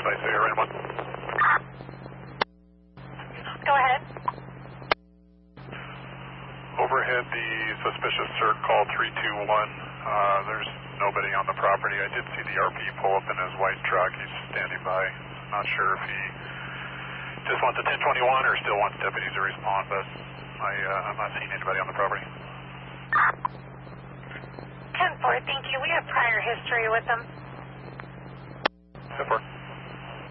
site, so you're in one. Go ahead. Overhead, the suspicious cert call 321. There's nobody on the property. I did see the RP pull up in his white truck. He's standing by. Not sure if he just wants a 1021 or still wants deputies to respond, but I'm not seeing anybody on the property. 10-4, thank you. We have prior history with them. 10-4.